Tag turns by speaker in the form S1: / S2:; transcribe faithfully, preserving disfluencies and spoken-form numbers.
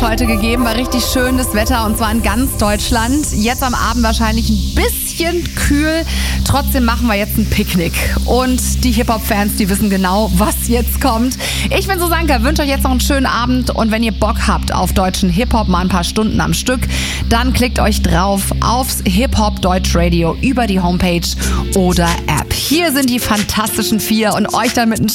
S1: heute gegeben. War richtig schönes Wetter und zwar in ganz Deutschland. Jetzt am Abend wahrscheinlich ein bisschen kühl. Trotzdem machen wir jetzt ein Picknick. Und die Hip-Hop-Fans, die wissen genau, was jetzt kommt. Ich bin Susanka, wünsche euch jetzt noch einen schönen Abend. Und wenn ihr Bock habt auf deutschen Hip-Hop, mal ein paar Stunden am Stück, dann klickt euch drauf aufs Hip-Hop Deutsch Radio über die Homepage oder App. Hier sind die Fantastischen Vier und euch dann mit einem